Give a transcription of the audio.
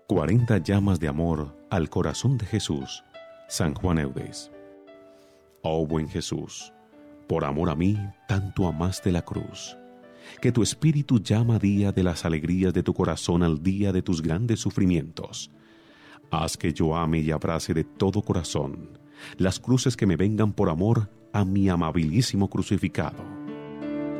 40 llamas de amor al corazón de Jesús. San Juan Eudes. Oh buen Jesús, por amor a mí tanto amaste la cruz, que tu espíritu llama día de las alegrías de tu corazón al día de tus grandes sufrimientos. Haz que yo ame y abrace de todo corazón las cruces que me vengan por amor a mi amabilísimo crucificado.